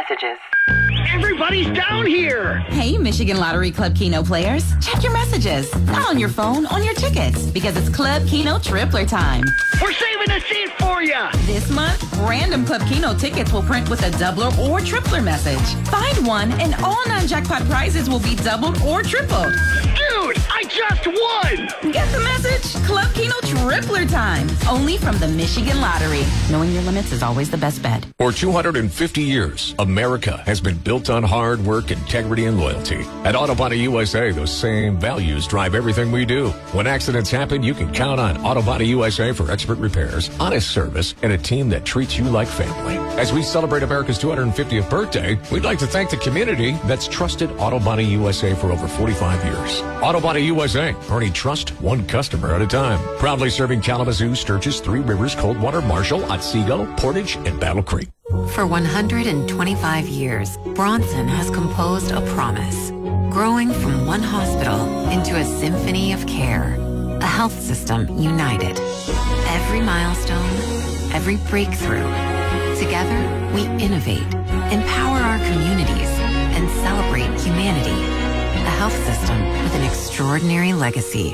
messages. Everybody's down here! Hey, Michigan Lottery Club Keno players. Check your messages. Not on your phone, on your tickets. Because it's Club Keno Tripler time. We're saving a seat for you! This month, random Club Keno tickets will print with a doubler or tripler message. Find one and all non-jackpot prizes will be doubled or tripled. Dude, I just won! Get the message? Club Keno Tripler time. Only from the Michigan Lottery. Knowing your limits is always the best bet. For 250 years, America has been built on hard work, integrity, and loyalty. At Auto Body USA, those same values drive everything we do. When accidents happen, you can count on Auto Body USA for expert repairs, honest service, and a team that treats you like family. As we celebrate America's 250th birthday, we'd like to thank the community that's trusted Auto Body USA for over 45 years. Auto Body USA, earning trust one customer at a time. Proudly serving Kalamazoo, Sturgis, Three Rivers, Coldwater, Marshall, Otsego, Portage, and Battle Creek. For 125 years, Bronson has composed a promise, growing from one hospital into a symphony of care, a health system united. Every milestone, every breakthrough. Together, we innovate, empower our communities, and celebrate humanity. A health system with an extraordinary legacy.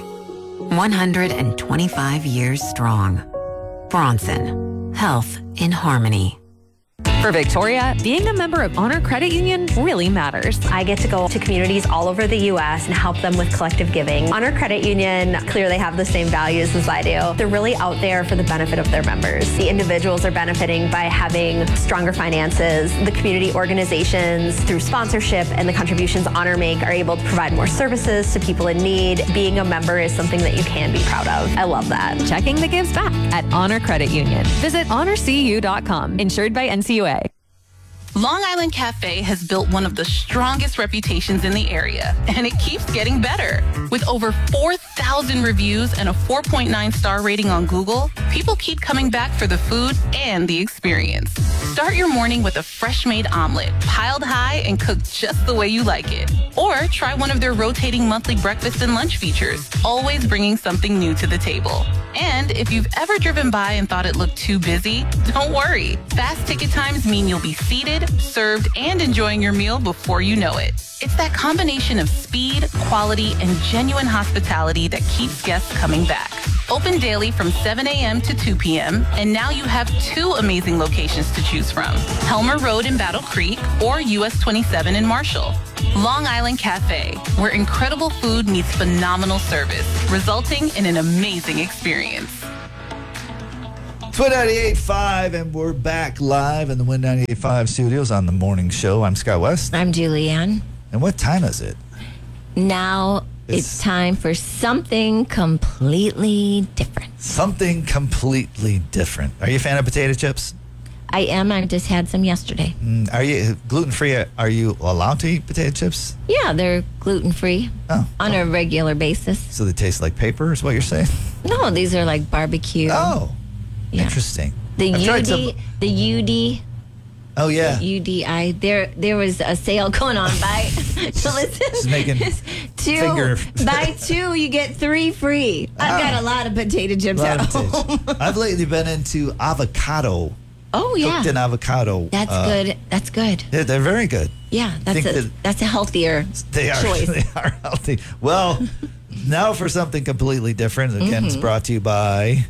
125 years strong. Bronson. Health in harmony. For Victoria, being a member of Honor Credit Union really matters. I get to go to communities all over the U.S. and help them with collective giving. Honor Credit Union clearly have the same values as I do. They're really out there for the benefit of their members. The individuals are benefiting by having stronger finances. The community organizations, through sponsorship and the contributions Honor make, are able to provide more services to people in need. Being a member is something that you can be proud of. I love that. Checking the gives back at Honor Credit Union. Visit honorcu.com. Insured by NCUA. Long Island Cafe has built one of the strongest reputations in the area, and it keeps getting better. With over 4,000 reviews and a 4.9 star rating on Google, people keep coming back for the food and the experience. Start your morning with a fresh-made omelet, piled high and cooked just the way you like it. Or try one of their rotating monthly breakfast and lunch features, always bringing something new to the table. And if you've ever driven by and thought it looked too busy, don't worry. Fast ticket times mean you'll be seated, served, and enjoying your meal before you know it. It's that combination of speed, quality, and genuine hospitality that keeps guests coming back. Open daily from 7 a.m. to 2 p.m., and now you have 2 amazing locations to choose from. Helmer Road in Battle Creek or US 27 in Marshall. Long Island Cafe, where incredible food meets phenomenal service, resulting in an amazing experience. It's Win 98.5, and we're back live in the Win 98.5 studios on the morning show. I'm Scott West. I'm Julianne. And what time is it? Now it's time for something completely different. Something completely different. Are you a fan of potato chips? I am. I just had some yesterday. Are you gluten-free? Are you allowed to eat potato chips? Yeah, they're gluten-free on a regular basis. So they taste like paper is what you're saying? No, these are like barbecue. Oh, yeah. Interesting. The UD. Oh, yeah. UDI. There was a sale going on. So listen. She's making buy 2, you get 3 free. I've got a lot of potato chips at home. I've lately been into avocado. Oh, yeah. Cooked in avocado. That's good. That's good. Yeah, they're very good. Yeah, that's a healthier choice. They are healthy. Well, now for something completely different. Again, it's brought to you by...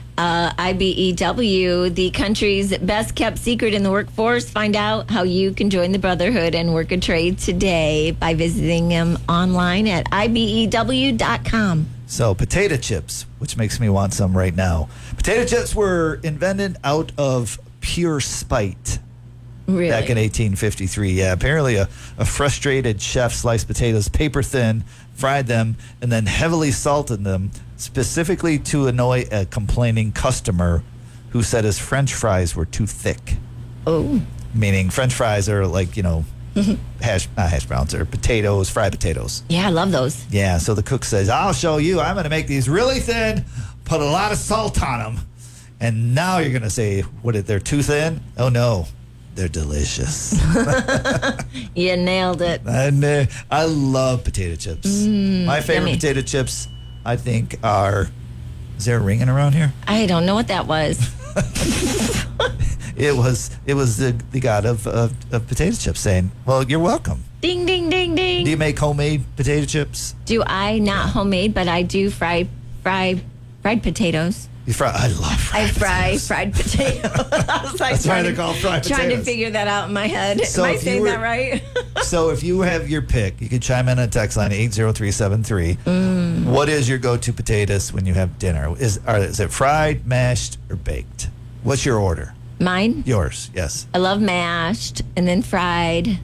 IBEW, the country's best kept secret in the workforce. Find out how you can join the Brotherhood and work a trade today by visiting them online at IBEW.com. So, potato chips, which makes me want some right now. Potato chips were invented out of pure spite. Really? Back in 1853. Yeah, apparently a frustrated chef sliced potatoes paper thin, fried them, and then heavily salted them, specifically to annoy a complaining customer who said his French fries were too thick. Oh. Meaning French fries are like, not hash browns, or potatoes, fried potatoes. Yeah, I love those. Yeah, so the cook says, I'll show you. I'm going to make these really thin, put a lot of salt on them. And now you're going to say, they're too thin? Oh, no. They're delicious. You nailed it. I love potato chips. My favorite potato chips, I think, are... Is there a ringing around here? I don't know what that was. It was the god of potato chips saying, "Well, you're welcome." Ding, ding, ding, ding. Do you make homemade potato chips? Do I? Not homemade, but I do fried potatoes. You fry? I love fried potatoes. Fried potatoes. I was like, That's why they're called fried potatoes. Trying to figure that out in my head. So Am I if you saying were- that right? So if you have your pick, you can chime in on text line 80373. What is your go-to potatoes when you have dinner? Is it fried, mashed, or baked? What's your order? Mine? Yours, yes. I love mashed and then fried.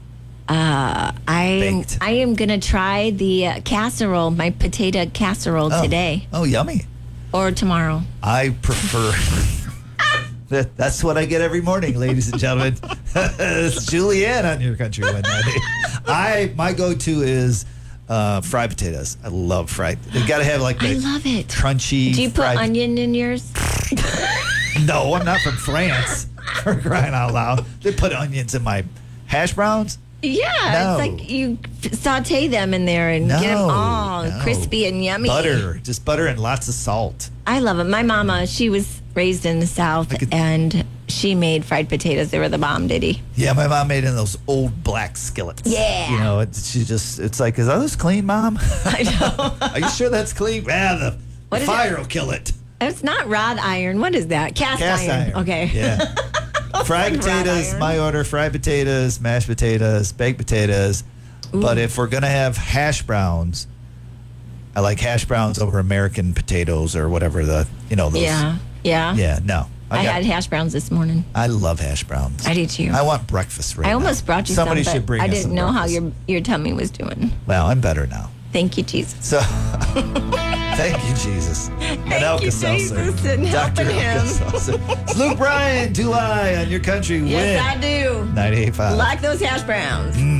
Baked. I am going to try the casserole, my potato casserole today Oh, yummy. or tomorrow. I prefer. That's what I get every morning, ladies and gentlemen. It's Julianne on Your Country 190. My go-to is fried potatoes. I love fried. You got to have like I the love it. crunchy. Do you put fried- onion in yours? No, I'm not from France. For crying out loud, they put onions in my hash browns. Yeah, No. it's like you saute them in there and get them all crispy and yummy. Just butter and lots of salt. I love it. My mama, she was raised in the South, and she made fried potatoes. They were the bomb, diddy. Yeah, my mom made it in those old black skillets. Yeah. You know, it's like, is those clean, Mom? I know. Are you sure that's clean? Yeah, the What is fire it? will kill it. It's not rod iron. What is that? Cast iron. Okay. Yeah. Fried Rod potatoes, iron. my order. Fried potatoes, mashed potatoes, baked potatoes. But if we're going to have hash browns, I like hash browns over American potatoes or whatever those. Yeah. Yeah, no. I had hash browns this morning. I love hash browns. I do too. I want breakfast right I now. almost brought you Somebody some, should but bring I us didn't some know how breakfast. your tummy was doing. Well, I'm better now. Thank you, Jesus. So, thank you, Jesus. And Thank you, Jesus, and helping him. Alka-Seltzer. It's Luke Bryan, Do I on Your Country Yes, Win. I do. 98.5. Like those hash browns.